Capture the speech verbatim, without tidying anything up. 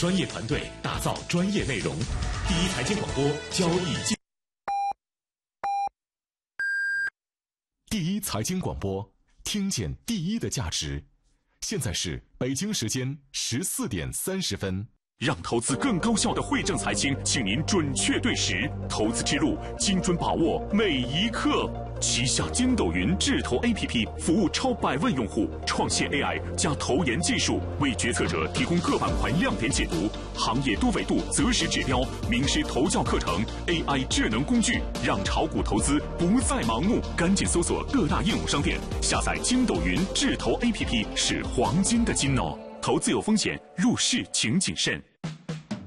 专业团队打造专业内容。第一财经广播，交易经。第一财经广播，听见第一的价值。现在是北京时间十四点三十分。让投资更高效的惠正财经，请您准确对时，投资之路精准把握每一刻。旗下筋斗云智投 A P P 服务超百万用户，创新 A I 加投研技术，为决策者提供各板块亮点解读、行业多维度择时指标、名师投教课程、A I 智能工具，让炒股投资不再盲目。赶紧搜索各大应用商店，下载筋斗云智投 A P P 是黄金的金哦。投资有风险，入市请谨慎。